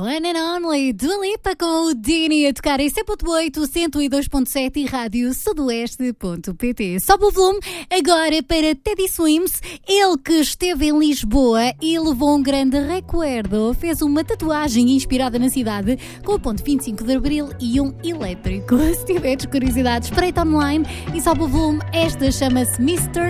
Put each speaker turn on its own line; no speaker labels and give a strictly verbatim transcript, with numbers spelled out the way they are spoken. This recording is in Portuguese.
One and Only, Dua Lipa com o Dini a tocar em cem ponto oito, cento e dois ponto sete e rádio sudoeste ponto pt. Sobe o volume agora para Teddy Swims, ele que esteve em Lisboa e levou um grande recuerdo. Fez uma tatuagem inspirada na cidade com o ponto vinte e cinco de Abril e um elétrico. Se tiveres curiosidades, espreita online e sobe o volume. Esta chama-se mister